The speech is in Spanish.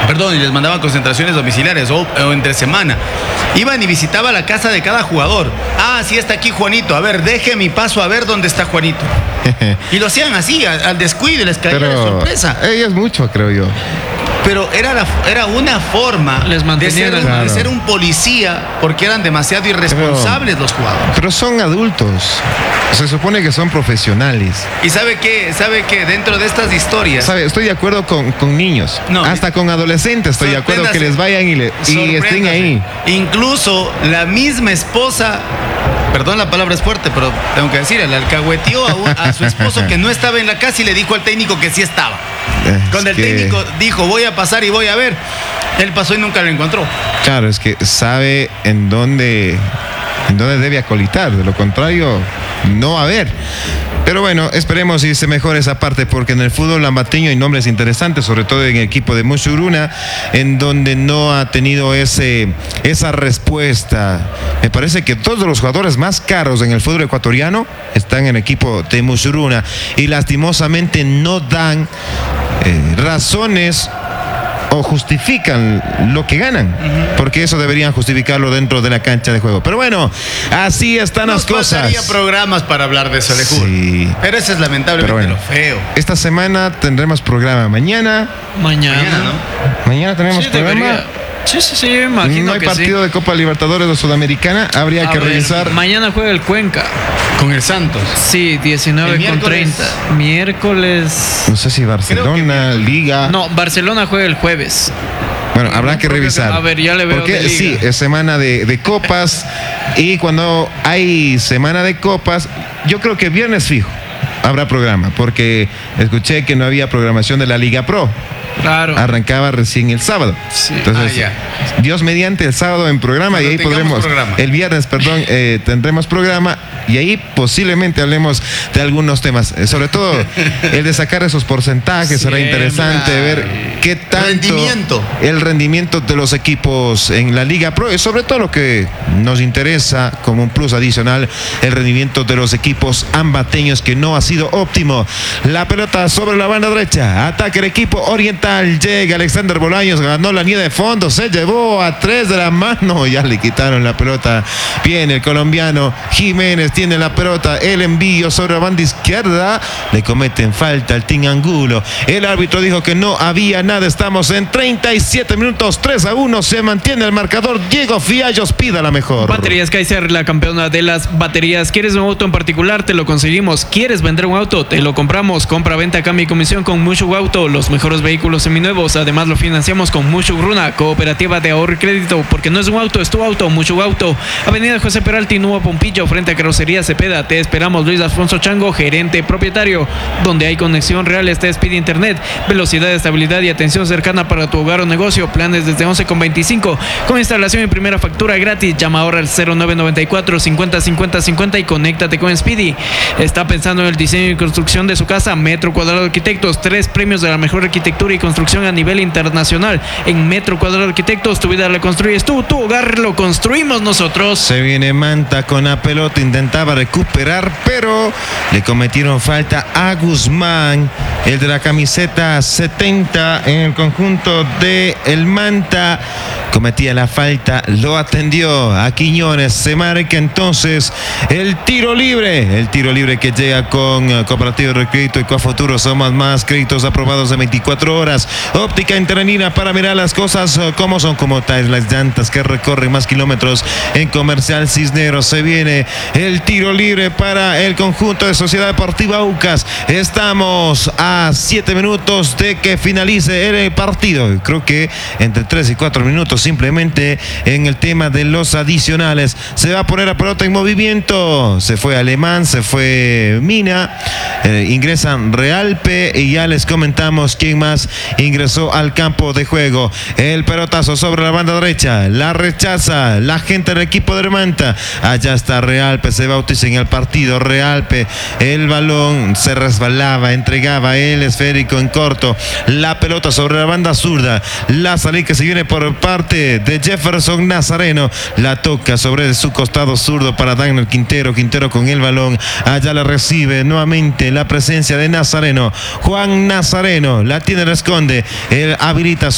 Perdón, y les mandaban concentraciones domiciliares o entre semana. Iban y visitaban la casa de cada jugador. Ah, sí está aquí Juanito. A ver, deje mi paso a ver dónde está Juanito. Y lo hacían así, al descuido, les caía de sorpresa. Ella es mucho, creo yo. Pero era una forma de ser un policía, porque eran demasiado irresponsables los jugadores. Pero son adultos. Se supone que son profesionales. ¿Y sabe qué? Dentro de estas historias... Estoy de acuerdo con niños. No, hasta con adolescentes estoy de acuerdo que les vayan y estén ahí. Incluso la misma esposa... Perdón, la palabra es fuerte, pero tengo que decir, le alcahueteó a su esposo que no estaba en la casa y le dijo al técnico que sí estaba. Cuando el técnico dijo, voy a pasar y voy a ver, él pasó y nunca lo encontró. Claro, es que sabe en dónde debe acolitar, de lo contrario, no va a haber. Pero bueno, esperemos si se mejore esa parte, porque en el fútbol lambateño hay nombres interesantes, sobre todo en el equipo de Musuruna, en donde no ha tenido esa respuesta. Me parece que todos los jugadores más caros en el fútbol ecuatoriano están en el equipo de Musuruna y lastimosamente no dan razones o justifican lo que ganan, porque eso deberían justificarlo dentro de la cancha de juego. Pero bueno, así están las cosas. Nos pasaría programas para hablar de eso, le juro. Sí. Pero eso es lamentablemente lo feo. Esta semana tendremos programa. Mañana, ¿no? Mañana tenemos programa. Debería. Sí, imagino. No hay que partido de Copa Libertadores o Sudamericana. Habría que revisar. Mañana juega el Cuenca. Con el Santos. Sí, 19:30. Miércoles. No sé si Barcelona, Liga. No, Barcelona juega el jueves. Bueno, habrá que revisar. A ver, ya le veo. Porque de Liga. sí, es semana de copas. Y cuando hay semana de copas, yo creo que viernes fijo habrá programa. Porque escuché que no había programación de la Liga Pro. Claro. Arrancaba recién el sábado. Sí. Entonces, Dios mediante, el sábado en programa, y ahí podremos, el viernes, perdón, tendremos programa y ahí posiblemente hablemos de algunos temas, sobre todo el de sacar esos porcentajes. Será interesante ver qué tanto el rendimiento de los equipos en la Liga Pro, y sobre todo lo que nos interesa como un plus adicional, el rendimiento de los equipos ambateños, que no ha sido óptimo. La pelota sobre la banda derecha, ataca el equipo oriental. Llega Alexander Bolaños, ganó la línea de fondo, se llevó a 3 de la mano, ya le quitaron la pelota. Viene el colombiano Jiménez, tiene la pelota, el envío sobre la banda izquierda, le cometen falta al Team Angulo. El árbitro dijo que no había nada. Estamos en 37 minutos, 3-1, se mantiene el marcador. Diego Fiallos pida la mejor. Baterías Kaiser, la campeona de las baterías. ¿Quieres un auto en particular? Te lo conseguimos. ¿Quieres vender un auto? Te lo compramos. Compra, venta, cambio y comisión con Mushuk Auto, los mejores vehículos seminuevos. Además lo financiamos con Mushuk Runa, cooperativa de ahorro y crédito, porque no es un auto, es tu auto. Mushuk Auto, Avenida José Peralti, Nuevo Pompillo, frente a Carrocería Cepeda. Te esperamos. Luis Alfonso Chango, gerente propietario. Donde hay conexión real está Speed Internet, velocidad, estabilidad y atención cercana para tu hogar o negocio. Planes desde 11,25 con instalación y primera factura gratis. Llama ahora al 0994 50 50 50 y conéctate con Speedy. Está pensando en el diseño y construcción de su casa. Metro Cuadrado Arquitectos, 3 premios de la mejor arquitectura y construcción a nivel internacional. En Metro Cuadrado Arquitectos, tu vida la construyes tú, tu hogar lo construimos nosotros. Se viene Manta con la pelota, intentaba recuperar, pero le cometieron falta a Guzmán, el de la camiseta 70 en el conjunto de el Manta. Cometía la falta, lo atendió a Quiñones. Se marca entonces el tiro libre que llega con Cooperativo de Crédito y Coafuturo. Somos más, créditos aprobados de 24 horas. Óptica Internina para mirar las cosas como son, como tal, las llantas que recorren más kilómetros en Comercial Cisneros. Se viene el tiro libre para el conjunto de Sociedad Deportiva Aucas. Estamos a 7 minutos de que finalice el partido. Creo que entre 3 y 4 minutos simplemente en el tema de los adicionales. Se va a poner la pelota en movimiento. Se fue Alemán, se fue Mina, ingresan Realpe y ya les comentamos quién más ingresó al campo de juego. El pelotazo sobre la banda derecha, la rechaza la gente del equipo de Manta. Allá está Realpe, se bautiza en el partido. Realpe, el balón se resbalaba, entregaba el esférico en corto. La pelota sobre la banda zurda, la salida que se viene por parte de Jefferson Nazareno, la toca sobre su costado zurdo para Daniel Quintero. Quintero con el balón, allá la recibe nuevamente la presencia de Nazareno. Juan Nazareno la tiene, la esconde, él habilita